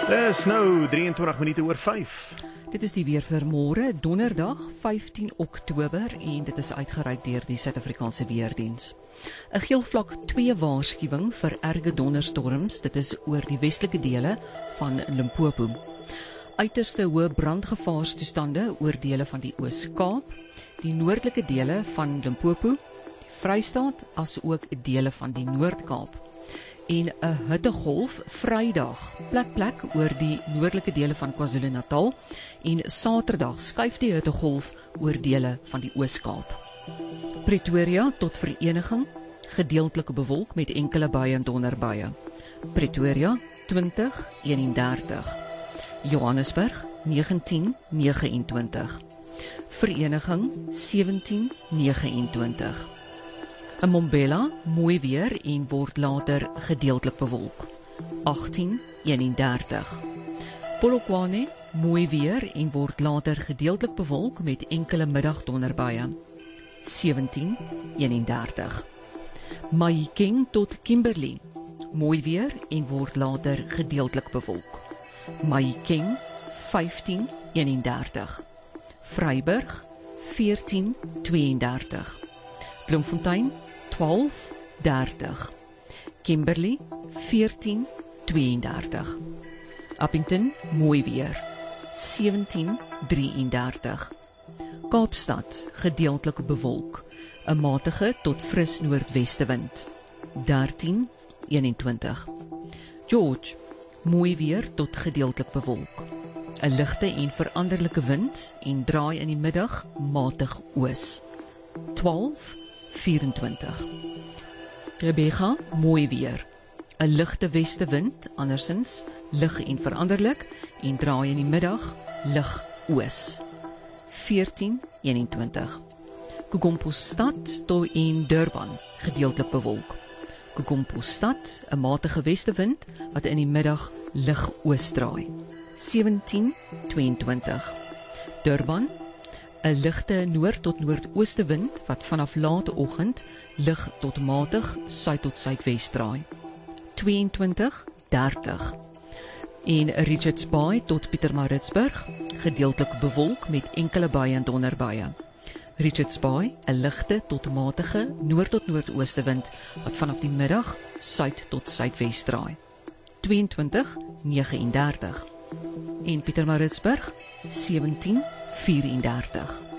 Dis nou 23 minute oor 5. Dit is die weer vir môre, donderdag 15 Oktober en dit is uitgereik deur die Suid-Afrikaanse Weerdiens. 'n Geel vlak 2 waarskuwing vir erge donderstorms, dit is oor die westelike dele van Limpopo. Uiterste hoë brandgevaarstoestande oor dele van die Oos-Kaap, die noordelike dele van Limpopo, die Vrystaat, as ook dele van die Noord-Kaap. En 'n hittegolf Vrydag plek oor die noordelike dele van KwaZulu-Natal en Saterdag skuif die hittegolf oor dele van die Oos-Kaap. Pretoria tot Vereniging gedeeltelike bewolk met enkele buie en donderbuie. Pretoria 20-31. Johannesburg 19-29. Vereniging 17-29. Mbombela mooi weer en word later gedeeltelik bewolk. 18-31. Polokwane mooi weer en word later gedeeltelik bewolk met enkele middagdonderbuie. 17-31. Mahikeng tot Kimberley mooi weer en word later gedeeltelik bewolk. Mahikeng 15-31. Vryburg 14-32. Bloemfontein 12-30. Kimberley 14-32. Appington mooi weer 17-33. Kaapstad gedeeltelik bewolk, 'n matige tot fris noordwestewind 13-21. George mooi weer tot gedeeltelik bewolk, 'n ligte en veranderlike wind en draai in die middag matig oos 12-24. Rebecca mooi weer, 'n ligte westewind, andersins lig en veranderlik en draai in die middag lig oos 14-21. Kokompostad tot in Durban gedeeltelik bewolk. Kokompostad 'n matige westewind wat in die middag lig oos draai 17-22. Durban 'n ligte noord tot noordooste wind wat vanaf late oggend lig tot matig suid tot suidwes draai 22-30. En Richards Bay tot Pietermaritzburg gedeeltelik bewolk met enkele buie en donderbuie. Richards Bay 'n ligte tot matige noord tot noordooste wind wat vanaf die middag suid tot suidwes draai 22-39. En Pietermaritzburg 17-34.